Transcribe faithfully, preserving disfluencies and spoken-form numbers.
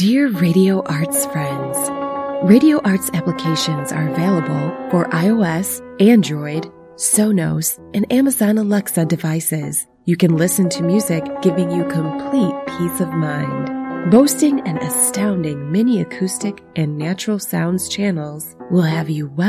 Dear Radio Arts friends, Radio Arts applications are available for iOS, Android, Sonos, and Amazon Alexa devices. You can listen to music giving you complete peace of mind. Boasting an astounding mini acoustic and natural sounds channels will have you well